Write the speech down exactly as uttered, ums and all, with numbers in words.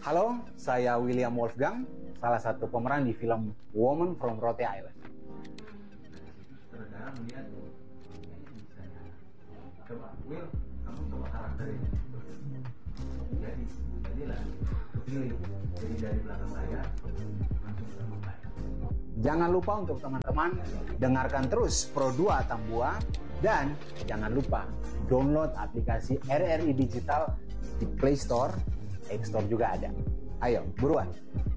Halo, saya William Wolfgang, salah satu pemeran di film Woman from Rhode Island. Sutradara melihat, kayaknya bisa ya. Coba, Will, kamu coba karakter ini. Jadi, jadilah kepilih. Jadi dari belakang layar langsung ke belakang layar. Jangan lupa untuk teman-teman dengarkan terus Pro dua Tambua dan jangan lupa download aplikasi R R I Digital di Play Store, App Store juga ada. Ayo, buruan!